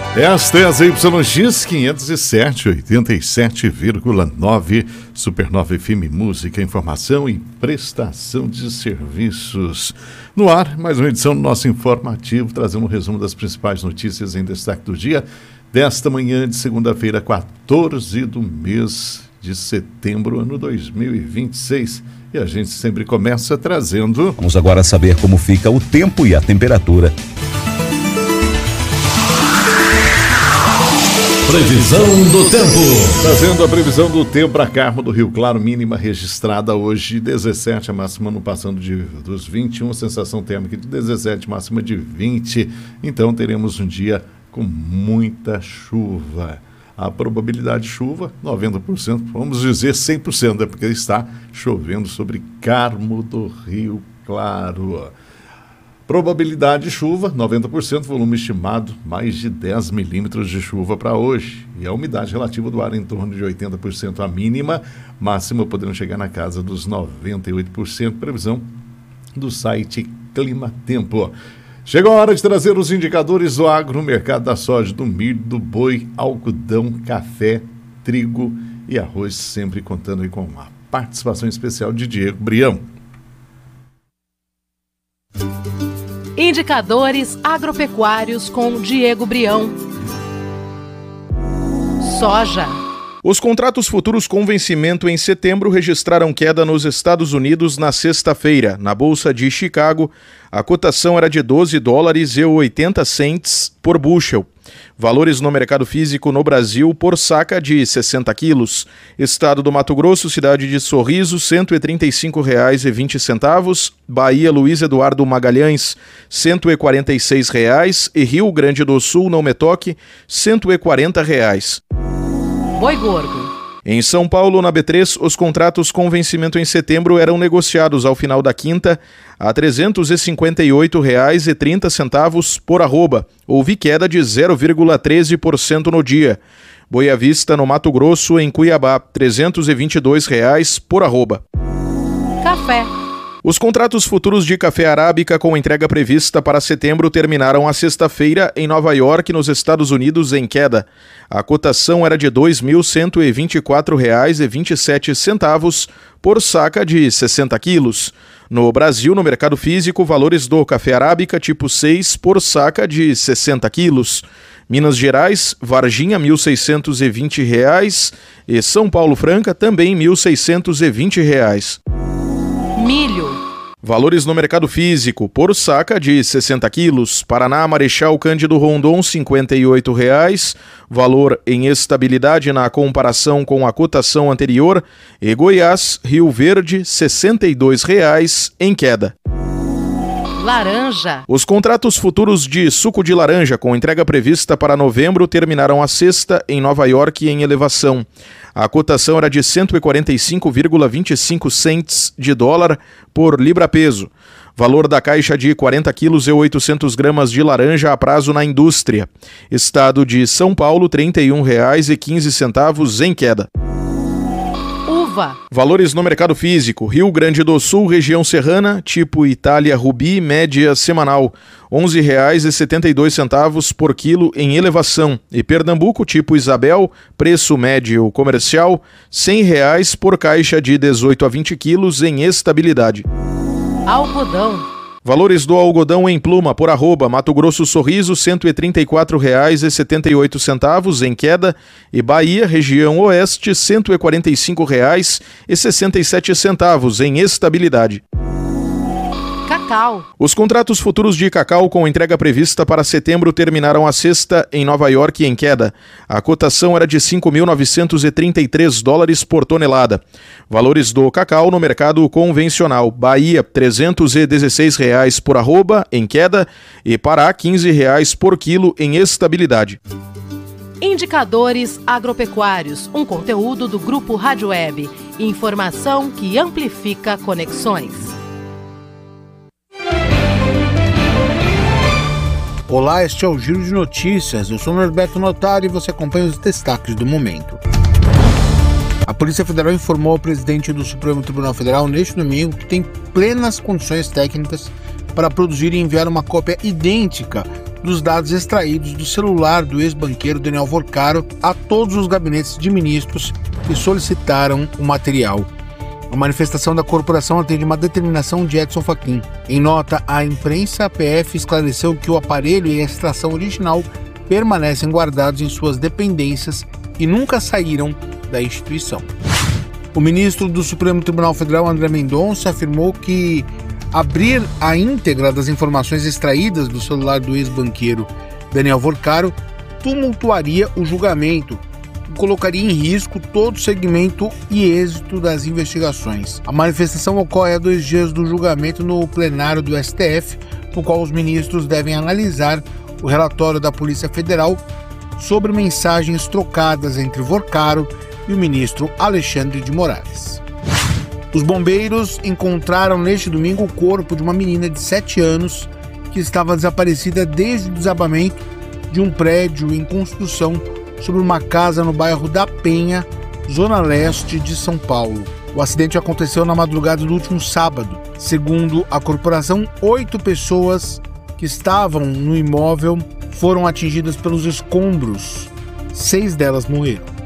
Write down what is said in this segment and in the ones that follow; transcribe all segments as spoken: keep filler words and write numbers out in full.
Esta é a Z Y X quinhentos e sete, oitenta e sete vírgula nove, Supernova F M, música, informação e prestação de serviços. No ar, mais uma edição do nosso informativo, trazendo um resumo das principais notícias em destaque do dia, desta manhã de segunda-feira, quatorze do mês de setembro, ano dois mil e vinte e seis. E a gente sempre começa trazendo... Vamos agora saber como fica o tempo e a temperatura. Previsão do tempo. Trazendo a previsão do tempo para Carmo do Rio Claro, mínima registrada hoje dezessete, a máxima não passando de, dos vinte e um, sensação térmica de dezessete, máxima de vinte. Então teremos um dia com muita chuva. A probabilidade de chuva, noventa por cento, vamos dizer cem por cento, é porque está chovendo sobre Carmo do Rio Claro. Probabilidade de chuva, noventa por cento, volume estimado, mais de dez milímetros de chuva para hoje. E a umidade relativa do ar em torno de oitenta por cento, a mínima, máxima podendo chegar na casa dos noventa e oito por cento, previsão do site Clima Tempo. Chegou a hora de trazer os indicadores do agro, mercado da soja, do milho, do boi, algodão, café, trigo e arroz, sempre contando aí com a participação especial de Diego Brião. Indicadores agropecuários com Diego Brião. Soja. Os contratos futuros com vencimento em setembro registraram queda nos Estados Unidos na sexta-feira. Na Bolsa de Chicago, a cotação era de doze dólares e oitenta centes por bushel. Valores no mercado físico no Brasil por saca de sessenta quilos. Estado do Mato Grosso, cidade de Sorriso, cento e trinta e cinco reais e vinte centavos. Bahia, Luiz Eduardo Magalhães, cento e quarenta e seis reais. E Rio Grande do Sul, Não Me Toque, cento e quarenta reais. Boi gordo. Em São Paulo, na B três, os contratos com vencimento em setembro eram negociados ao final da quinta a trezentos e cinquenta e oito reais e trinta centavos por arroba. Houve queda de zero vírgula treze por cento no dia. Boi à vista no Mato Grosso, em Cuiabá, trezentos e vinte e dois reais por arroba. Café. Os contratos futuros de café arábica com entrega prevista para setembro terminaram a sexta-feira em Nova York, nos Estados Unidos, em queda. A cotação era de dois mil cento e vinte e quatro reais e vinte e sete centavos por saca de sessenta quilos. No Brasil, no mercado físico, valores do café arábica tipo seis por saca de sessenta quilos. Minas Gerais, Varginha, mil seiscentos e vinte reais e São Paulo Franca, também mil seiscentos e vinte reais. Milho. Valores no mercado físico, por saca de sessenta quilos. Paraná, Marechal Cândido Rondon, cinquenta e oito reais. Valor em estabilidade na comparação com a cotação anterior. E Goiás, Rio Verde, sessenta e dois reais em queda. Laranja. Os contratos futuros de suco de laranja com entrega prevista para novembro terminaram a sexta em Nova York em elevação. A cotação era de cento e quarenta e cinco vírgula vinte e cinco centes de dólar por libra-peso. Valor da caixa de quarenta quilos e oitocentas gramas de laranja a prazo na indústria. Estado de São Paulo, trinta e um reais e quinze centavos em queda. Uva. Valores no mercado físico. Rio Grande do Sul, região serrana, tipo Itália Rubi, média semanal, onze reais e setenta e dois centavos por quilo em elevação. E Pernambuco, tipo Isabel, preço médio comercial, cem reais por caixa de dezoito a vinte quilos em estabilidade. Algodão. Valores do algodão em pluma por arroba, Mato Grosso Sorriso, cento e trinta e quatro reais e setenta e oito centavos em queda, e Bahia, região oeste, cento e quarenta e cinco reais e sessenta e sete centavos em estabilidade. Cacau. Os contratos futuros de cacau com entrega prevista para setembro terminaram a sexta em Nova York em queda. A cotação era de cinco mil novecentos e trinta e três dólares por tonelada. Valores do cacau no mercado convencional. Bahia, trezentos e dezesseis reais por arroba em queda, e Pará, quinze reais por quilo em estabilidade. Indicadores agropecuários, um conteúdo do Grupo Rádio Web. Informação que amplifica conexões. Olá, este é o Giro de Notícias. Eu sou Norberto Notari e você acompanha os destaques do momento. A Polícia Federal informou ao presidente do Supremo Tribunal Federal neste domingo que tem plenas condições técnicas para produzir e enviar uma cópia idêntica dos dados extraídos do celular do ex-banqueiro Daniel Vorcaro a todos os gabinetes de ministros que solicitaram o material. A manifestação da corporação atende uma determinação de Edson Fachin. Em nota à imprensa, a P F esclareceu que o aparelho e a extração original permanecem guardados em suas dependências e nunca saíram da instituição. O ministro do Supremo Tribunal Federal, André Mendonça, afirmou que abrir a íntegra das informações extraídas do celular do ex-banqueiro Daniel Vorcaro tumultuaria o julgamento e colocaria em risco todo o segmento e êxito das investigações. A manifestação ocorre a dois dias do julgamento no plenário do S T F, no qual os ministros devem analisar o relatório da Polícia Federal sobre mensagens trocadas entre Vorcaro e o ministro Alexandre de Moraes. Os bombeiros encontraram neste domingo o corpo de uma menina de sete anos que estava desaparecida desde o desabamento de um prédio em construção sobre uma casa no bairro da Penha, zona leste de São Paulo. O acidente aconteceu na madrugada do último sábado. Segundo a corporação, oito pessoas que estavam no imóvel foram atingidas pelos escombros. Seis delas morreram.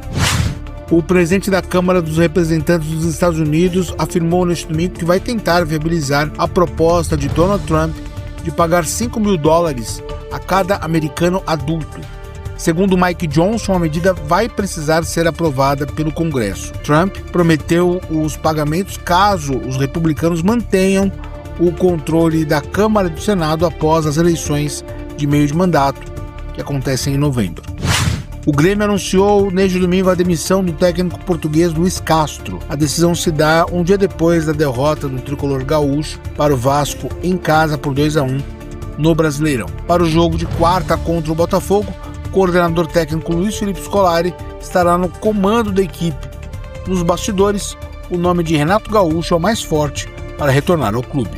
O presidente da Câmara dos Representantes dos Estados Unidos afirmou neste domingo que vai tentar viabilizar a proposta de Donald Trump de pagar cinco mil dólares a cada americano adulto. Segundo Mike Johnson, a medida vai precisar ser aprovada pelo Congresso. Trump prometeu os pagamentos caso os republicanos mantenham o controle da Câmara e do Senado após as eleições de meio de mandato, que acontecem em novembro. O Grêmio anunciou neste domingo a demissão do técnico português Luiz Castro. A decisão se dá um dia depois da derrota do tricolor gaúcho para o Vasco em casa por dois a um no Brasileirão. Para o jogo de quarta contra o Botafogo, o coordenador técnico Luiz Felipe Scolari estará no comando da equipe. Nos bastidores, o nome de Renato Gaúcho é o mais forte para retornar ao clube.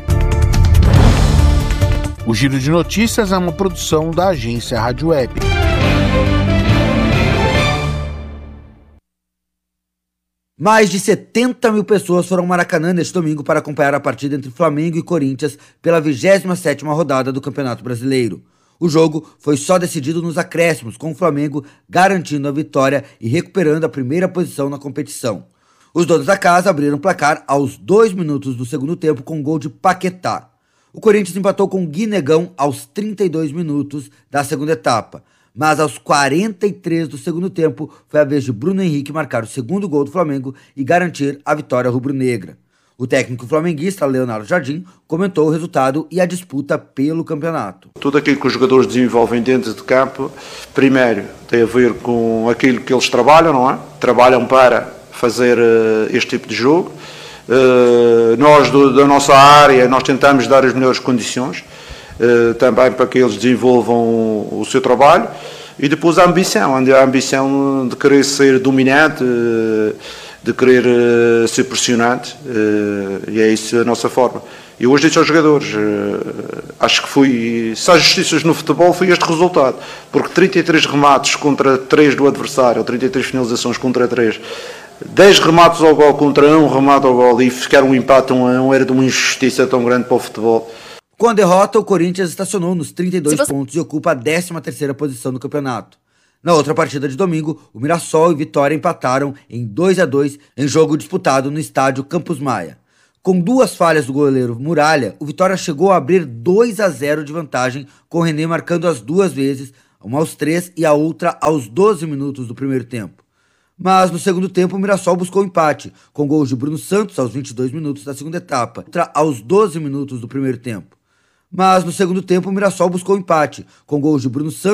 O Giro de Notícias é uma produção da agência Rádio Web. Mais de setenta mil pessoas foram ao Maracanã neste domingo para acompanhar a partida entre Flamengo e Corinthians pela vigésima sétima rodada do Campeonato Brasileiro. O jogo foi só decidido nos acréscimos, com o Flamengo garantindo a vitória e recuperando a primeira posição na competição. Os donos da casa abriram o placar aos dois minutos do segundo tempo com um gol de Paquetá. O Corinthians empatou com o Guinegão aos trinta e dois minutos da segunda etapa. Mas aos quarenta e três do segundo tempo, foi a vez de Bruno Henrique marcar o segundo gol do Flamengo e garantir a vitória rubro-negra. O técnico flamenguista Leonardo Jardim comentou o resultado e a disputa pelo campeonato. Tudo aquilo que os jogadores desenvolvem dentro de campo, primeiro, tem a ver com aquilo que eles trabalham, não é? Trabalham para fazer uh, este tipo de jogo. Uh, nós, do, da nossa área, nós tentamos dar as melhores condições, Uh, também para que eles desenvolvam o, o seu trabalho, e depois a ambição, a ambição de querer ser dominante, uh, de querer uh, ser pressionante, uh, e é isso a nossa forma. E hoje disse aos jogadores, uh, acho que foi, se há justiças no futebol, foi este resultado, porque trinta e três remates contra três do adversário, ou trinta e três finalizações contra três, dez remates ao gol contra um remate ao gol, e ficar um empate um a um, era de uma injustiça tão grande para o futebol. Com a derrota, o Corinthians estacionou nos trinta e dois você... pontos e ocupa a décima terceira posição do campeonato. Na outra partida de domingo, o Mirassol e Vitória empataram em dois a dois em jogo disputado no estádio Campos Maia. Com duas falhas do goleiro Muralha, o Vitória chegou a abrir dois a zero de vantagem, com o René marcando as duas vezes, uma aos três e a outra aos doze minutos do primeiro tempo. Mas no segundo tempo o Mirassol buscou o empate, com gols de Bruno Santos aos vinte e dois minutos da segunda etapa, outra aos doze minutos do primeiro tempo. Mas no segundo tempo o Mirassol buscou o empate, com gols de Bruno Santos